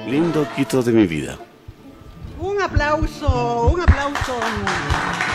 lindo Quito de mi vida. Un aplauso, un aplauso.